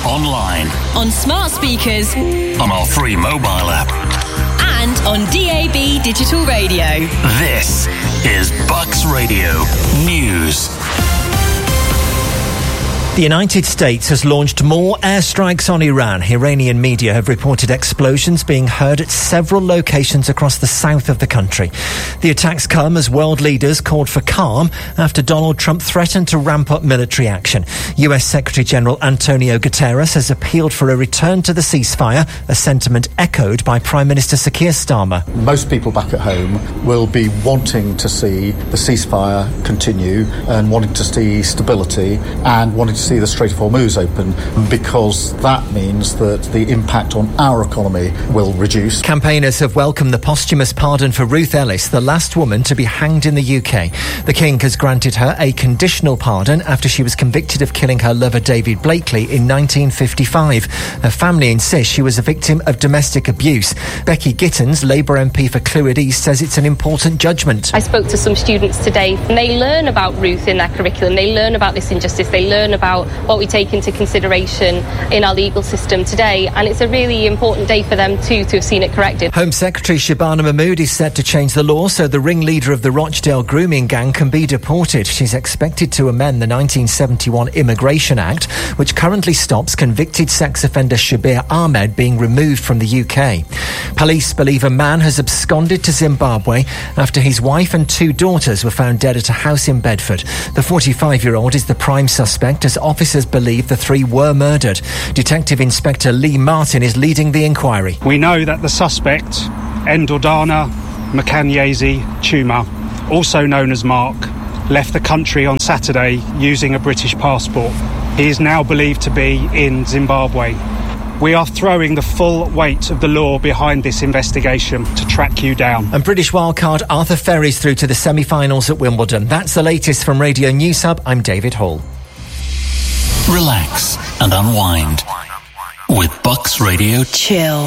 online, on smart speakers, on our free mobile app, and on DAB digital radio. This is Bucks Radio News. The United States has launched more airstrikes on Iran. Iranian media have reported explosions being heard at several locations across the south of the country. The attacks come as world leaders called for calm after Donald Trump threatened to ramp up military action. US Secretary General Antonio Guterres has appealed for a return to the ceasefire, a sentiment echoed by Prime Minister Sir Keir Starmer. Most people back at home will be wanting to see the ceasefire continue and wanting to see stability and wanting to see the Strait of Hormuz open, because that means that the impact on our economy will reduce. Campaigners have welcomed the posthumous pardon for Ruth Ellis, the last woman to be hanged in the UK. The King has granted her a conditional pardon after she was convicted of killing her lover David Blakely in 1955. Her family insists she was a victim of domestic abuse. Becky Gittins, Labour MP for Clwyd East, says it's an important judgment. I spoke to some students today and they learn about Ruth in their curriculum. They learn about this injustice. They learn about what we take into consideration in our legal system today, and it's a really important day for them too to have seen it corrected. Home Secretary Shabana Mahmood is set to change the law so the ringleader of the Rochdale grooming gang can be deported. She's expected to amend the 1971 Immigration Act, which currently stops convicted sex offender Shabir Ahmed being removed from the UK. Police believe a man has absconded to Zimbabwe after his wife and two daughters were found dead at a house in Bedford. The 45-year-old is the prime suspect, as officers believe the three were murdered. Detective Inspector Lee Martin is leading the inquiry. We know that the suspect, Endordana Makanyezi Chuma, also known as Mark, left the country on Saturday using a British passport. He is now believed to be in Zimbabwe. We are throwing the full weight of the law behind this investigation to track you down. And British wildcard Arthur Ferry's through to the semi-finals at Wimbledon. That's the latest from Radio News Hub. I'm David Hall. Relax and unwind with Bucks Radio Chill.